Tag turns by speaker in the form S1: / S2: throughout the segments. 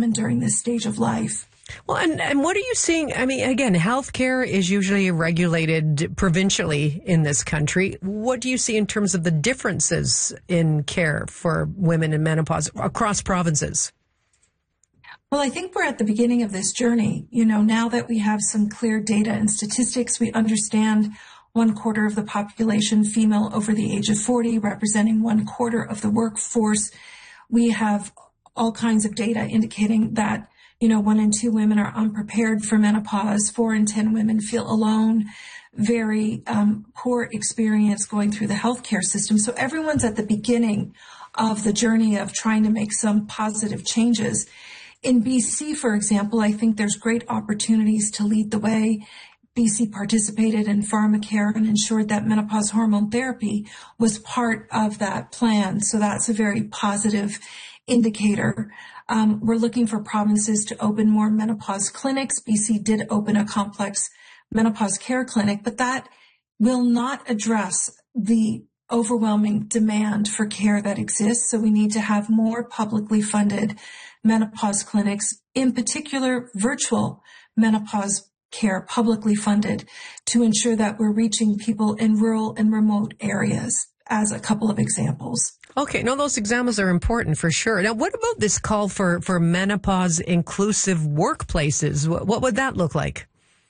S1: women during this stage of life.
S2: Well, and what are you seeing? I mean, again, healthcare is usually regulated provincially in this country. What do you see in terms of the differences in care for women in menopause across provinces?
S1: Well, I think we're at the beginning of this journey. You know, now that we have some clear data and statistics, we understand 1/4 of the population female over the age of 40, representing 1/4 of the workforce. We have all kinds of data indicating that 1 in 2 women are unprepared for menopause. 4 in 10 women feel alone. Very poor experience going through the healthcare system. So everyone's at the beginning of the journey of trying to make some positive changes. In BC, for example, I think there's great opportunities to lead the way. BC participated in pharmacare and ensured that menopause hormone therapy was part of that plan. So that's a very positive indicator. We're looking for provinces to open more menopause clinics. BC did open a complex menopause care clinic, but that will not address the overwhelming demand for care that exists. So we need to have more publicly funded menopause clinics, in particular virtual menopause care, publicly funded, to ensure that we're reaching people in rural and remote areas, as a couple of examples.
S2: Okay, no, those examples are important for sure. Now, what about this call for menopause inclusive workplaces? What would that look like?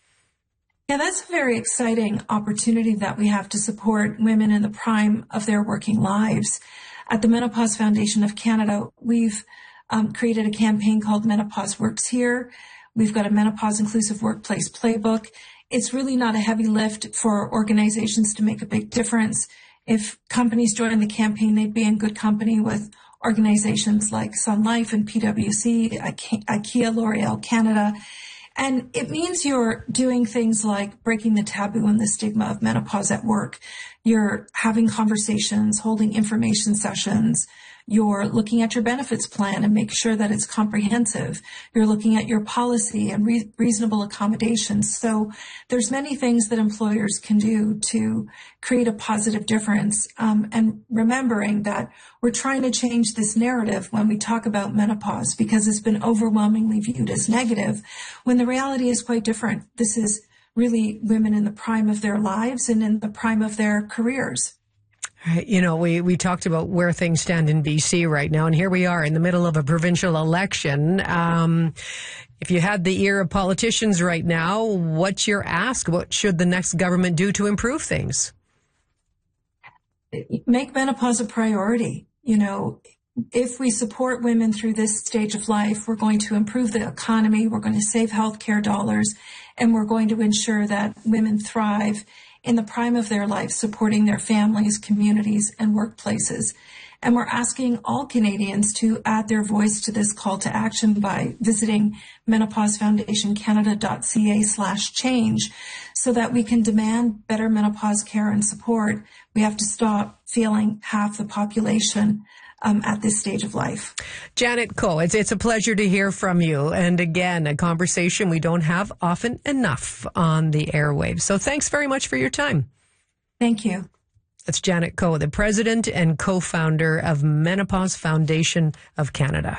S1: Yeah, that's a very exciting opportunity that we have to support women in the prime of their working lives. At the Menopause Foundation of Canada, we've created a campaign called Menopause Works Here. We've got a menopause inclusive workplace playbook. It's really not a heavy lift for organizations to make a big difference. If companies join the campaign, they'd be in good company with organizations like Sun Life and PwC, IKEA, L'Oreal Canada. And it means you're doing things like breaking the taboo and the stigma of menopause at work. You're having conversations, holding information sessions. You're looking at your benefits plan and make sure that it's comprehensive. You're looking at your policy and reasonable accommodations. So there's many things that employers can do to create a positive difference. And remembering that we're trying to change this narrative when we talk about menopause, because it's been overwhelmingly viewed as negative, when the reality is quite different. This is really women in the prime of their lives and in the prime of their careers.
S2: Right. You know, we talked about where things stand in BC right now, and here we are in the middle of a provincial election. If you had the ear of politicians right now, what's your ask? What should the next government do to improve things?
S1: Make menopause a priority. You know, if we support women through this stage of life, we're going to improve the economy, we're going to save healthcare dollars, and we're going to ensure that women thrive in the prime of their life, supporting their families, communities, and workplaces. And we're asking all Canadians to add their voice to this call to action by visiting menopausefoundationcanada.ca/change so that we can demand better menopause care and support. We have to stop failing half the population at this stage of life.
S2: Janet Coe, it's a pleasure to hear from you. And again, a conversation we don't have often enough on the airwaves. So thanks very much for your time.
S1: Thank you.
S2: That's Janet Coe, the president and co-founder of Menopause Foundation of Canada.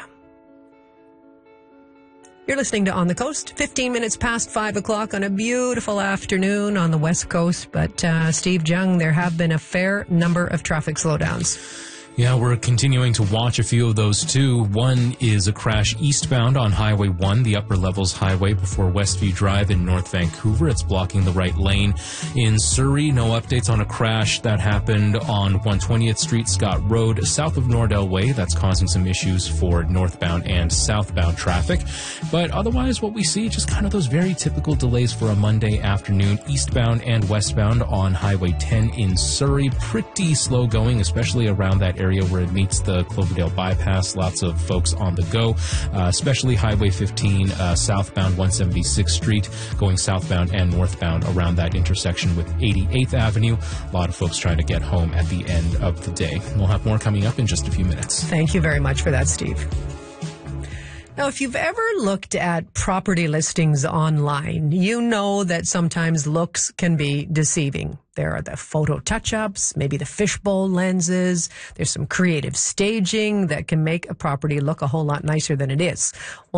S2: You're listening to On the Coast, 15 minutes past 5 o'clock on a beautiful afternoon on the West Coast. But Steve Jung, there have been a fair number of traffic slowdowns.
S3: Yeah, we're continuing to watch a few of those too. One is a crash eastbound on Highway 1, the Upper Levels Highway before Westview Drive in North Vancouver. It's blocking the right lane. In Surrey, no updates on a crash that happened on 120th Street, Scott Road, south of Nordell Way. That's causing some issues for northbound and southbound traffic. But otherwise, what we see, just kind of those very typical delays for a Monday afternoon, eastbound and westbound on Highway 10 in Surrey. Pretty slow going, especially around that area where it meets the Cloverdale bypass. Lots of folks on the go, especially Highway 15 southbound 176th Street, going southbound and northbound around that intersection with 88th Avenue. A lot of folks trying to get home at the end of the day. We'll have more coming up in just a few minutes.
S2: Thank you very much for that, Steve. Now, if you've ever looked at property listings online, you know that sometimes looks can be deceiving. There are the photo touch-ups, maybe the fishbowl lenses. There's some creative staging that can make a property look a whole lot nicer than it is. Well,